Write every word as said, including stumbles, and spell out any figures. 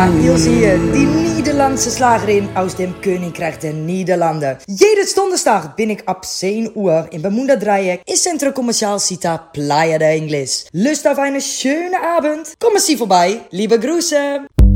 Hier zie je die Nederlandse Schlagerin aus dem Königreich der Niederlande. Jedes Donnerstag bin ich ab zehn Uhr im Bermuda Dreieck im Centro Comercial Cita Playa de Ingles. Lust auf einen schönen Abend? Kommen Sie vorbei. Liebe Grüße.